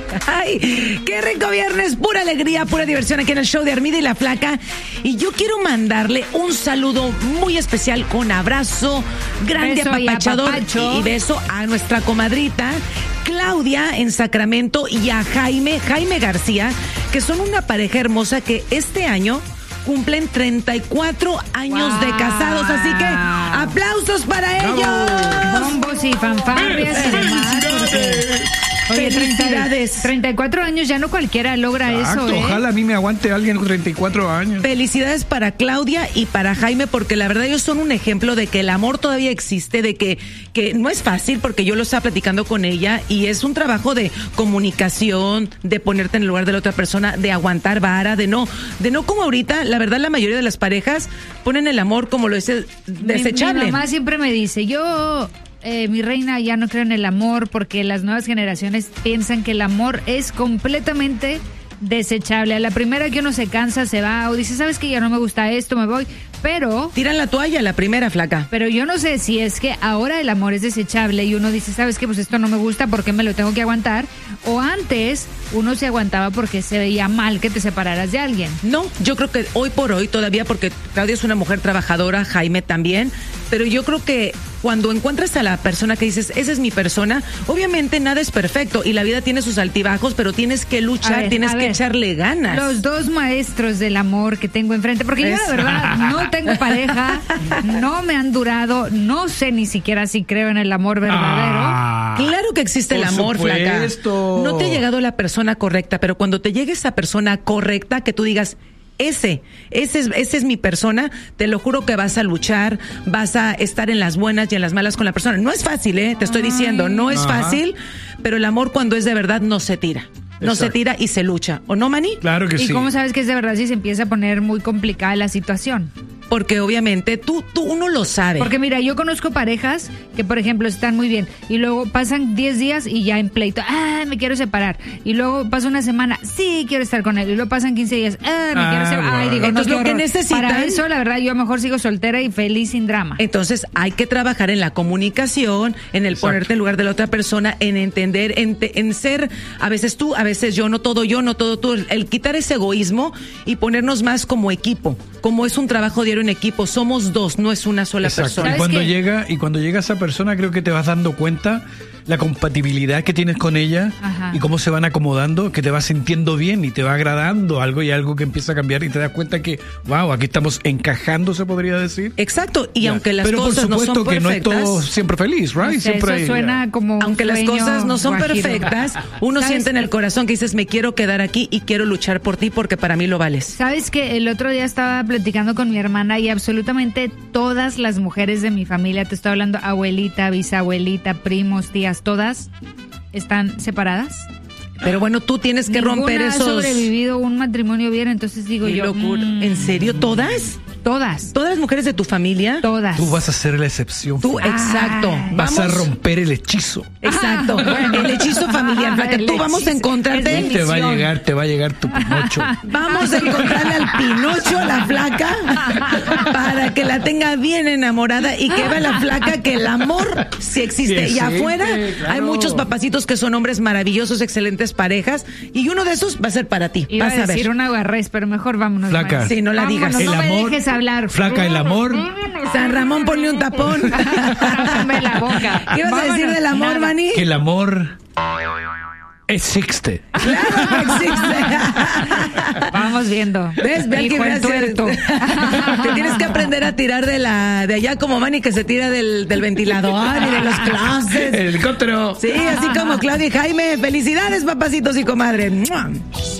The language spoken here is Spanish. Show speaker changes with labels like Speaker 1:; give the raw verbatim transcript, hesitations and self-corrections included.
Speaker 1: Ay, qué rico viernes, pura alegría, pura diversión aquí en el show de Armida y la Flaca. Y yo quiero mandarle un saludo muy especial con abrazo grande,
Speaker 2: beso
Speaker 1: apapachador
Speaker 2: y,
Speaker 1: y beso a nuestra comadrita Claudia en Sacramento y a Jaime, Jaime García, que son una pareja hermosa que este año cumplen treinta y cuatro años wow. de casados, así que aplausos para ellos.
Speaker 2: Bombos y fanfarrias y demás. Oye,
Speaker 1: felicidades.
Speaker 2: treinta y cuatro años, ya no cualquiera logra
Speaker 3: Exacto,
Speaker 2: eso, ¿eh?
Speaker 3: Ojalá a mí me aguante alguien con treinta y cuatro años.
Speaker 1: Felicidades para Claudia y para Jaime, porque la verdad ellos son un ejemplo de que el amor todavía existe, de que, que no es fácil, porque yo lo estaba platicando con ella, y es un trabajo de comunicación, de ponerte en el lugar de la otra persona, de aguantar vara, de no, de no como ahorita, la verdad la mayoría de las parejas ponen el amor como lo es desechable.
Speaker 2: Mi, mi mamá siempre me dice, yo... Eh, mi reina, ya no creo en el amor porque las nuevas generaciones piensan que el amor es completamente desechable. A la primera que uno se cansa, se va o dice, ¿sabes qué? Ya no me gusta esto, me voy. Pero...
Speaker 1: tiran la toalla, la primera, Flaca.
Speaker 2: Pero yo no sé si es que ahora el amor es desechable y uno dice, ¿sabes qué? Pues esto no me gusta, ¿por qué me lo tengo que aguantar? O antes uno se aguantaba porque se veía mal que te separaras de alguien.
Speaker 1: No, yo creo que hoy por hoy todavía, porque Claudia es una mujer trabajadora, Jaime también, pero yo creo que cuando encuentras a la persona que dices, esa es mi persona, obviamente nada es perfecto y la vida tiene sus altibajos, pero tienes que luchar, ver, tienes que ver, echarle ganas.
Speaker 2: Los dos maestros del amor que tengo enfrente, porque es... yo la verdad no tengo pareja, no me han durado, no sé ni siquiera si creo en el amor verdadero.
Speaker 1: Ah, claro que existe el amor, Flaca. No te ha llegado la persona correcta, pero cuando te llegue esa persona correcta, que tú digas, Ese, ese es, ese es mi persona, te lo juro que vas a luchar, vas a estar en las buenas y en las malas con la persona. No es fácil, ¿eh? Te estoy diciendo, no es Ajá. fácil, pero el amor cuando es de verdad no se tira. No Exacto. se tira y se lucha. ¿O no, Manny?
Speaker 3: Claro que
Speaker 2: ¿Y
Speaker 3: sí.
Speaker 2: ¿Y cómo sabes que es de verdad si se empieza a poner muy complicada la situación?
Speaker 1: Porque obviamente tú, tú uno lo sabe.
Speaker 2: Porque mira, yo conozco parejas que, por ejemplo, están muy bien y luego pasan diez días y ya en pleito, ah, me quiero separar. Y luego pasa una semana, sí, quiero estar con él. Y luego pasan quince días, ah, me ah, quiero separar. Bueno. Ay, digo,
Speaker 1: entonces
Speaker 2: no,
Speaker 1: lo que necesitan...
Speaker 2: Para eso, la verdad, yo mejor sigo soltera y feliz sin drama.
Speaker 1: Entonces hay que trabajar en la comunicación, en el Exacto. ponerte en lugar de la otra persona, en entender, en, en ser, a veces tú, a veces yo, no todo yo, no todo tú. El quitar ese egoísmo y ponernos más como equipo. Como es un trabajo diario en equipo, somos dos, no es una sola
Speaker 3: Exacto.
Speaker 1: persona.
Speaker 3: Y cuando llega, y cuando llega esa persona, creo que te vas dando cuenta la compatibilidad que tienes con ella Ajá. y cómo se van acomodando, que te vas sintiendo bien y te va agradando algo y algo que empieza a cambiar y te das cuenta que, wow, aquí estamos encajando, se podría decir.
Speaker 1: Exacto, y yeah. aunque las
Speaker 3: Pero
Speaker 1: cosas no son perfectas...
Speaker 3: Pero por supuesto que no es todo siempre feliz, right?
Speaker 2: O sea,
Speaker 3: siempre
Speaker 2: eso
Speaker 3: hay,
Speaker 2: suena
Speaker 3: yeah.
Speaker 2: como
Speaker 1: Aunque las cosas no son
Speaker 2: guajiro.
Speaker 1: perfectas, uno siente en el corazón que dices, me quiero quedar aquí y quiero luchar por ti porque para mí lo vales.
Speaker 2: ¿Sabes que el otro día estaba platicando con mi hermana y absolutamente todas las mujeres de mi familia, te estoy hablando abuelita, bisabuelita, primos, tías, todas... ¿están separadas?
Speaker 1: Pero bueno, tú tienes que
Speaker 2: Ninguna
Speaker 1: romper esos...
Speaker 2: ha sobrevivido un matrimonio bien, entonces digo
Speaker 1: Qué
Speaker 2: yo...
Speaker 1: locura.
Speaker 2: Mmm,
Speaker 1: ¿En serio? ¿Todas?
Speaker 2: Todas.
Speaker 1: ¿Todas las mujeres de tu familia?
Speaker 2: Todas.
Speaker 3: Tú vas a ser la excepción.
Speaker 1: Tú,
Speaker 3: Flaca.
Speaker 1: exacto.
Speaker 2: Ay.
Speaker 3: Vas
Speaker 1: vamos.
Speaker 3: a romper el hechizo.
Speaker 1: Exacto. Ah, el hechizo familiar, Flaca. Tú vamos a encontrarte...
Speaker 3: Te va a llegar, te va a llegar tu Pinocho.
Speaker 1: Vamos a encontrarle al Pinocho, la Flaca, para que la tenga bien enamorada y que vea la Flaca que el amor sí existe.
Speaker 3: Sí,
Speaker 1: y afuera
Speaker 3: sí, claro.
Speaker 1: hay muchos papacitos que son hombres maravillosos, excelentes parejas, y uno de esos va a ser para ti.
Speaker 2: Iba
Speaker 1: Vas
Speaker 2: a
Speaker 1: a
Speaker 2: decir
Speaker 1: ver.
Speaker 2: una guarrez, pero mejor vámonos.
Speaker 3: Flaca.
Speaker 1: Sí, no la
Speaker 2: vámonos,
Speaker 1: digas.
Speaker 2: No
Speaker 3: El
Speaker 2: me
Speaker 3: amor,
Speaker 2: dejes hablar.
Speaker 3: Flaca, el amor.
Speaker 1: San Ramón, ponle un tapón.
Speaker 2: Tápame la boca.
Speaker 1: ¿Qué vas a decir
Speaker 2: Vámonos.
Speaker 1: del amor,
Speaker 2: Nada.
Speaker 1: Manny?
Speaker 3: Que el amor existe.
Speaker 1: Claro que existe.
Speaker 2: Vamos viendo.
Speaker 1: ¿Ves? Ve
Speaker 2: Hijo
Speaker 1: que
Speaker 2: entuerto.
Speaker 1: Te tienes que aprender a tirar de la de allá como Manny que se tira del, del ventilador y de los closets.
Speaker 3: El helicóptero.
Speaker 1: Sí, así como Claudia y Jaime. Felicidades, papacitos y comadre. ¡Mua!